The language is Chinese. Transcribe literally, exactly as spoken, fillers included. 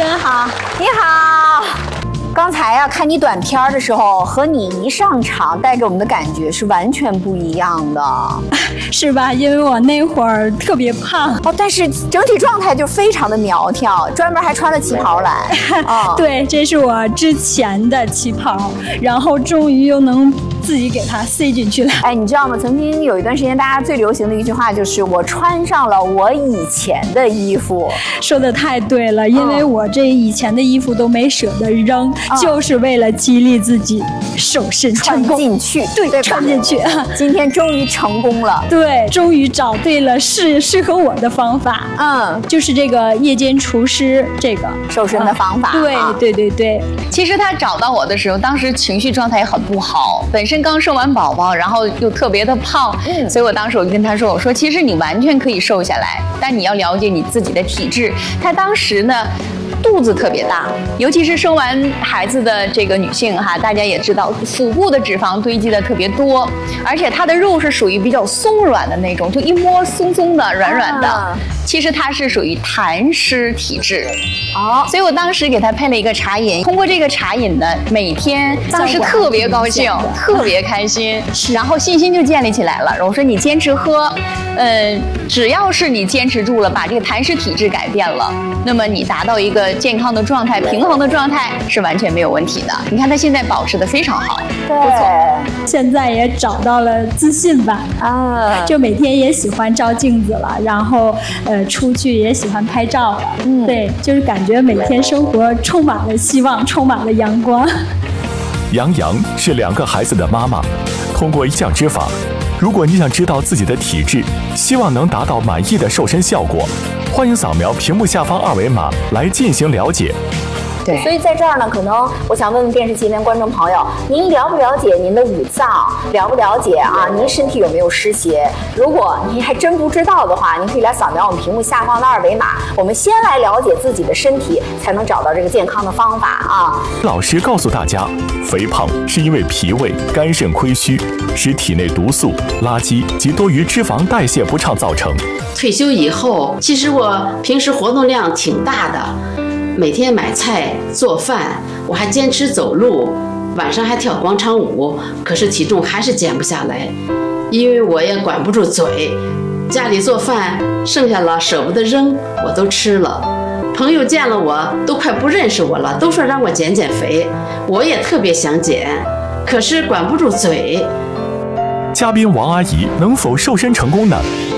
生好。 你好。刚才呀、啊，看你短片的时候，和你一上场带给我们的感觉是完全不一样的， 是吧？因为我那会儿特别胖哦，但是整体状态就非常的苗条，专门还穿了旗袍来。 哦、对，这是我之前的旗袍，然后终于又能自己给它塞进去了。 哎，你知道吗？曾经有一段时间，大家最流行的一句话就是“我穿上了我以前的衣服”。 说的太对了，因为我这以前的衣服都没舍得扔。嗯、就是为了激励自己瘦身成功， 穿进去， 对， 对穿进去。 今天终于成功了， 对，终于找对了适适合我的方法。嗯，就是这个夜间厨师这个瘦身的方法。 嗯、对、啊、对对对。 其实他找到我的时候，当时情绪状态也很不好，本身刚生完宝宝，然后又特别的胖，嗯，所以我当时我就跟他说，我说其实你完全可以瘦下来，但你要了解你自己的体质。他当时呢。肚子特别大，尤其是生完孩子的这个女性哈，大家也知道，腹部的脂肪堆积的特别多，而且她的肉是属于比较松软的那种，就一摸松松的、软软的。啊、其实她是属于痰湿体质。哦，所以我当时给她配了一个茶饮，通过这个茶饮呢，每天当时特别高兴，特别开心，然后信心就建立起来了。我说你坚持喝，嗯，只要是你坚持住了，把这个痰湿体质改变了，那么你达到一个健康的状态、平衡的状态是完全没有问题的。你看他现在保持得非常好， 对， 不错。 现在也找到了自信吧，啊，就每天也喜欢照镜子了，然后呃出去也喜欢拍照了，嗯，对，就是感觉每天生活充满了希望，充满了阳光。 杨洋是两个孩子的妈妈，通过一项之法，如果你想知道自己的体质，希望能达到满意的瘦身效果，欢迎扫描屏幕下方二维码来进行了解。 对，所以在这儿呢，可能我想问问电视机前观众朋友，您了不了解您的五脏？了不了解啊？您身体有没有湿邪？如果您还真不知道的话，您可以来扫描我们屏幕下方的二维码。我们先来了解自己的身体，才能找到这个健康的方法啊。 老师告诉大家，肥胖是因为脾胃、肝肾亏虚，使体内毒素、垃圾及多余脂肪代谢不畅造成。 退休以后，其实我平时活动量挺大的。每天买菜做饭，我还坚持走路，晚上还跳广场舞，可是体重还是减不下来，因为我也管不住嘴，家里做饭剩下了舍不得扔，我都吃了。朋友见了我都快不认识我了，都说让我减减肥，我也特别想减，可是管不住嘴。 嘉宾王阿姨能否瘦身成功呢？